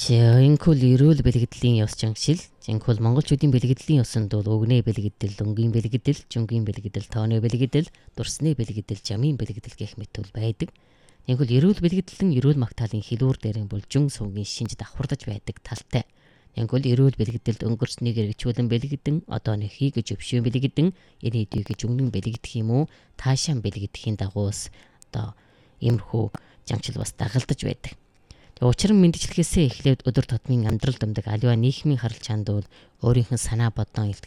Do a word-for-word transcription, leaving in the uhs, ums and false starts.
Жинхэнэ эрүүл бэлгэдлийн ёс жинхшил, жинхэнэ монголчуудын бэлгэдлийн ёсонд бол өгнээ бэлгэдэл, өнгийн бэлгэдэл, жунгийн бэлгэдэл, тооны бэлгэдэл, дурсны бэлгэдэл, жамын бэлгэдэл гэх мэт бол байдаг. Жинхэнэ эрүүл бэлгэдэл нь эрүүл магтаалын хилүүр дээрэн бол жун сувгийн шинж давхардаж байдаг талтай. Жинхэнэ эрүүл бэлгэдэлд өнгөрснийг эргэжүүлэн бэлгэдэн, одоо нөхийг гэж өвшөө бэлгэдэн, энэдийг гэж өнгөн бэлгэдэх юм уу, таашаан бэлгэдэхийн дагуус одоо иймэрхүү жамчил бас дагалдаж байдаг. Учир нь мэдчилгээсээ эхлээд өдөр тутмын амьдрал дамдаг аливаа нийгмийн харал чанд бол өөрийнх нь санаа бодон